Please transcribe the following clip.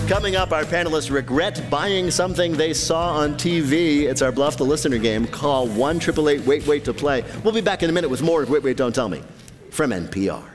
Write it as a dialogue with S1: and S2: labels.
S1: Coming up, our panelists regret buying something they saw on TV. It's our Bluff the Listener game. Call 1-888-WAIT-WAIT to play. We'll be back in a minute with more of Wait, Wait, Don't Tell Me from NPR.